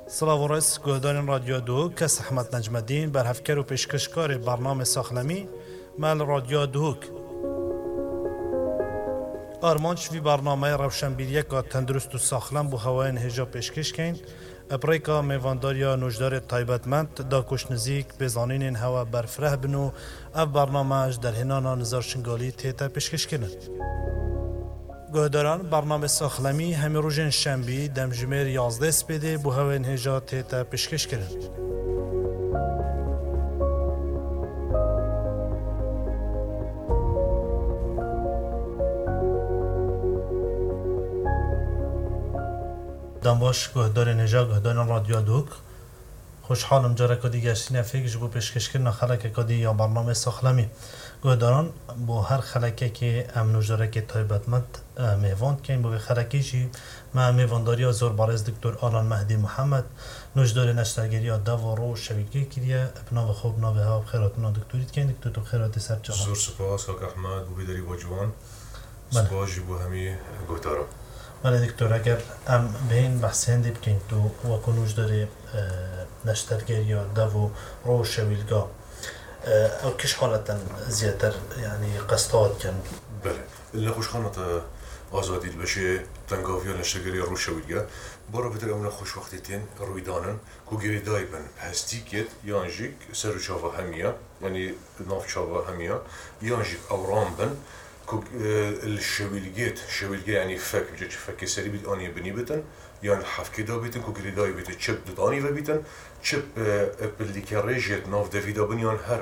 سلاورس گهدان رادیو دو کس احمد نجم الدین بر هفکر و پیشکشکار برنامه ساخلمی مال رادیو دوک آرمانش وی برنامه روشنبیری که تندرست و ساخلم بو هوای هجا پیشکش کن ابریکا میوانداریا نوجدار تایبتمند دا کش نزیک بزانین هوا برفره بنو اف برنامهش در هنانا نظر شنگالی تیتا پیشکش کنن گهداران برنامه ساخلمی همی روژن شنبی دم جمیر 11 سپیده بو هوای هجا تیتا پیشکش کنن دنباش گهدار نجا گهدار رادیو دوک خوشحالم جاره کدی گشتین افیک جبو پیشکش کردن خلک کدی یا برنامه ساخلمی گهداران با هر خلکه که امنوش داره که تایبتمند میواند که این با خلکی چی ما میوانداری زور بارز دکتر آلان مهدی محمد نوجدار نشترگیری دو رو شویگی کریه ابنا و خوب نوه ها بخیرات نا دکتوریت که دکتور تو خیرات سر چه زور سپاس کاک احمد بو بیداری با جوان سپاس جبو همی گهدارم بله دکتر اگر به این بحث هندی بکنید تو و کنوش داره نشترگیری یا دو رو شویلگاه او کش حالتا زیادتر یعنی قصدات کن بله اللي خوش خانت آزادی بشه تنگاوی نشترگیری رو شویلگاه برای بتر اونا خوش وقتیتین روی دانن که گیری دایبن هستیکت یانجیک سر چاوا همیا یعنی ناف چاوا همیا یانجیک اورام بن الشويلجيت يعني فك بيجي فك سري بيت اني بني بيتن يعني الحفكي دا بيتن كوكري داي بيت تشب داني بيتن تشب باللي كاريجيت نوف دافيدا بنيان هر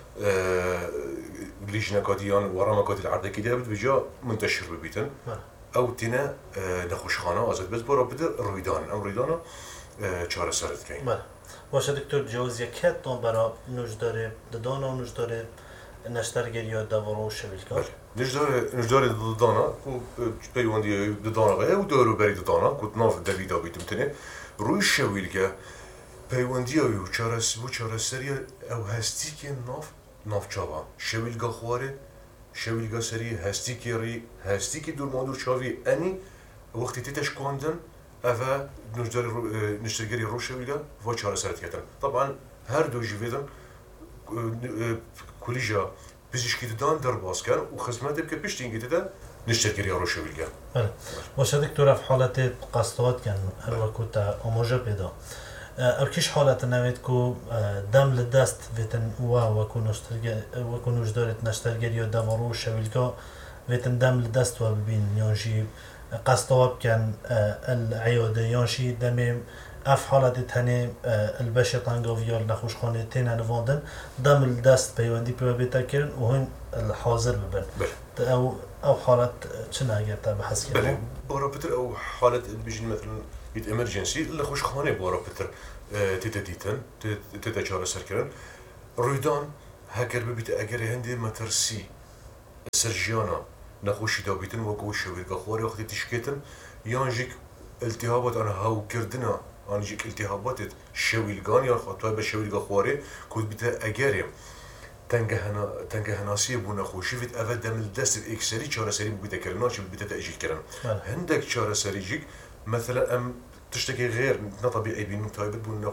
ليجنا كاديان ورا ما كاد العرض كده بيجا منتشر ببيتن او تنا نخوش خانه ازت بس برا بدر رويدان ام رويدانا چهار سرت كاين باشه دکتر جوزیه کت دان برای نوجداره دانا و نوجداره نشترگیری یا دوارو شویلگاه نجدار دانا و پیوندی دانا غیر و دارو بری دانا کود ناف دویدا بیتم تنه روی شویلگاه پیوندی او چهار سری او هستی که ناف چاوا شویلگاه خواره شویلگاه سری هستی که دور مادر چاوی انی وقتی تیتش کندن اوه نشترگیری رو شویلگاه و چهار سرت کردن طبعا هر دو جویدن کلیجا پزشکی دادن در باز کرد و خدمت که پیش تینگی دادن نشترگیری رو شویلگاه. بله. باشه دکتر في حالت قصدات کن هر وقت آموزش پیدا. ارکیش حالت نوید کو دم لدست ویتن و کنوش دارد نشترگیری یا دوارو شویلگاه ویتن دم لدست و ببین یانشی قصدات کن العیاده یانشی دمیم اف حالت تنه البشه تنگاویال نخوش خانه تنه نواندن دم الدست پیوندی پیوبیتا کرن و هن الحاضر ببن او حالت چنه اگر تا بحث کرن؟ بله بارا پتر او حالت بيجي مثلا بيت امرجنسي اللي خوش خانه بارا پتر تيتا ديتن تيتا چاره سر کرن رویدان هکر ببیت اگر هنده مترسی سرجیانا نخوشی دا بیتن و گوش شویرگاه خواری وقتی تشکیتن یانجیک التهابات آن هاو کردنا آنجیک التهابات شویلگان یا خاطر به شویلگاه خواره کود بیت اگریم تنگه هناسی بو نخوشی وید اول دم الدست اکسری چهار سری بیت کرنا چه بیت تأجیل کرن هندک چهار سری جیک مثلا ام تشتكي غير نطبيعي بين تايبت بون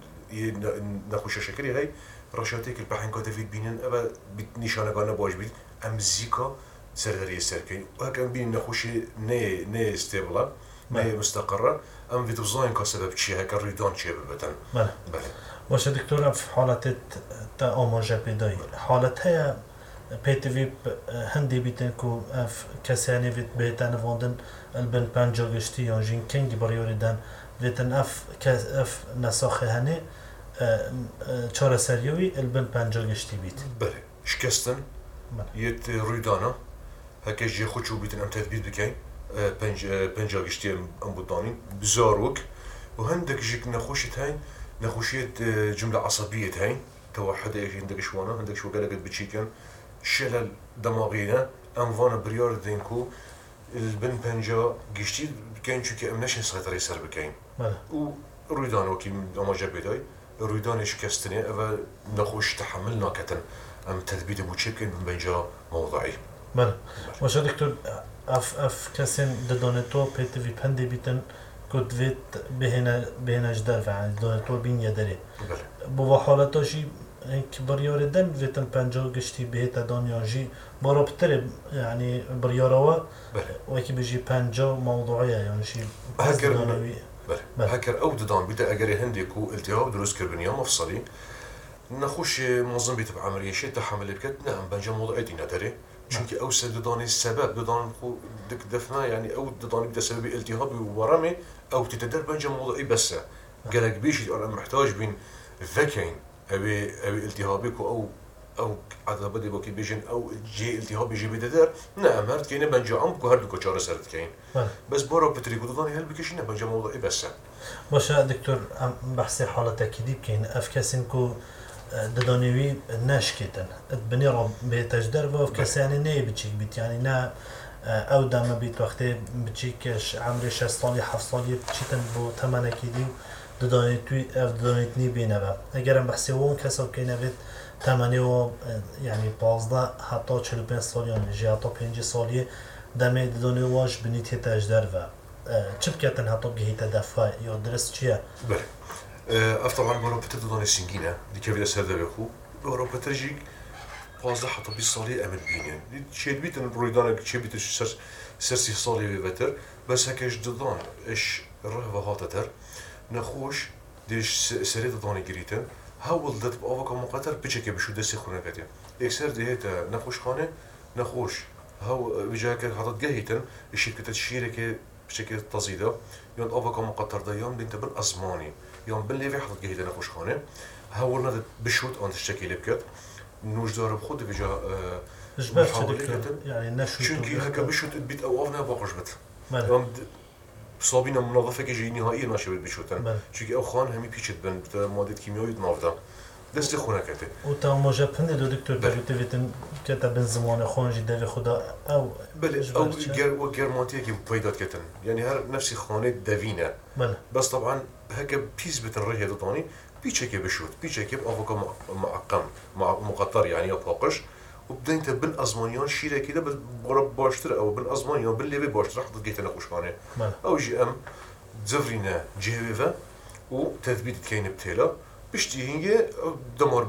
نخوش شكري هاي رشاتك البحين كده في بينن أبا نشانه قانا باش بيت ام زيكا سرغري سركين وهكذا بين نخوش نه استابلا نه مستقرة ام في تبزاين كسبب شيء هكذا ريدان شيء ببتن بله باشه دكتور في حالة تا آماجه پیدایی حالت های پیتوی هندی بیتن کو اف کسانی ویت بیتن واندن البن پنجا گشتی یا جین کنگی باریوری دن ویتن اف نساخه هنه چهار سریوی البن پنجا گشتی بیت بله شکستن یت رویدانا هکه جی خوچو بیتن ام تدبیر بکن پنجا گشتی ام بودانین بزاروک و هندک جیک نخوشت هین نخوشیت جمله عصبیت هین توحد عندك شوانا عندك شو قالك بتشيكن شلل دماغينا انفانا بريار دينكو البن بنجا قشتي كاين شو كي امناش نسيطر يسر بكاين و رويدان وكي اما جاب بداي رويدان شكستني اول نخوش تحملنا كتن ام تثبيت ابو تشيكن بنجا موضعي بله باشه دکتر اف کسین ددانتو پیت وی پنده بیتن كنت فيت بهنا جدار يعني دونتو بين يدري بله بو حالتا جي هيك بريار دم فيتن بانجو قشتي بهتا دنيا جي برا بترب يعني برياروا بله وكي بيجي بانجو موضوعية يعني شي هكر دانوي بله هكر او ددان بيتا اگر هنديكو التهاب دروس كربنيا مفصلي نخوش منظم بيت بعملية شيء تحمل بكت نعم بنجا موضوع دينا دري چونك او ددان السبب ددان خو دك دفنا يعني او ددان بدا سبب التهاب ورمي او تتدر بنجا موضوعي بس قالك بيش انا محتاج بين ذكين ابي التهابك او عذاب بدي بوكي بيجن او جي التهاب يجي بددر نعم هرت كاين بنجا ام كو هردو كشاره سرت كاين بس برا بتريكو ددان هل بكشنا بنجا موضوعي بس باشا دكتور بحثي حالة تأكيدي كاين افكاسنكو ددانوي ناشكتن بني رب بتجدر وافكاس يعني ني بتشيك بيت يعني نا او دام بيت وقتی بچیکش عمر 6 سالی 7 سالی بچیتن بو تمنه کیدی ددانیتوی اف ددانیتنی بینه با اگرم بحثی اون کسب که نوید تمنه و يعني 15 حتی 45 سالی يعني جي حتی 5 سالی دم ددانوی واش بنیت تجدر و چه بکتن حتی بگهیت دفاع یا درست چیه؟ بله اف طبعا برا بتر دداني سنجينه دي كيف سرده بخو برا بترجيك 15 حتى 20 سالي امل بينين شيء بيت البرويدان شيء بيت سرسي سالي بتر بس هكاش ددان ايش الرهبه هاتتر نخوش ديش سريت دداني جريتن هاول دت بافكا مقاتر بيچكي بشو دسي خونه كتي اكثر ديتا نخوش خانه نخوش هاو بجاك حاطط جهيتن الشركه الشيركه بشكل تزيده يوم افكا مقاتر ده يوم بنت بالازماني يوم بالليفي حاطط جهيتن نخوش خانه هاولنا بشوت ان الشكل بكت نوش دار بخود بجا يعني نشوت چونكي هكا بشوت بيت اوافنا باقش بت يوم صابينا منظفه كي نهائيا ماشي بشوتن چونكي او خان همي بيچت بن مواد كيميائي نافدا دست خونه كته و تا مجابن دو دكتور بجوتيتن كتب زمان خانجي دل خدا او بله او جرمانتيه كي بيدات كتن يعني هر نفسي خانه دوينه بس طبعا هكا بيس بتنريه دطاني بيچكي بشوت بيچكي بافوكا معقم مقطر يعني باقش وبدا انت بن ازمانيان شيره كده بغرب باشتر او بن ازمانيان باللي باشتر حط لقيت انا خوشخانه او جي ام زفرينا جيفيفا وتثبيت كاين بتيلا بشتي هي دمر